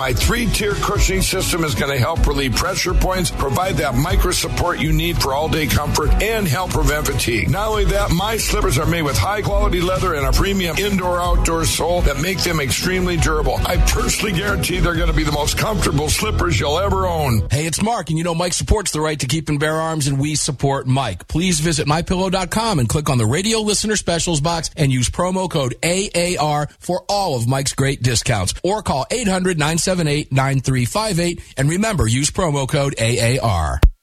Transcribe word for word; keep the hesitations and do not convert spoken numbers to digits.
My three-tier cushioning system is going to help relieve pressure points, provide that micro support you need for all-day comfort, and help prevent fatigue. Not only that, my slippers are made with high-quality leather and a premium indoor-outdoor sole that make them extremely durable. I personally guarantee they're going to be the most comfortable slippers you'll ever own. Hey, it's Mark, and you know Mike supports the right to keep and bear arms, and we support Mike. Please visit my pillow dot com and click on the radio listener specials box and use promo code A A R for all of Mike's great discounts. Or call eight hundred, nine seven eight, nine three five eight, and remember, use promo code A A R.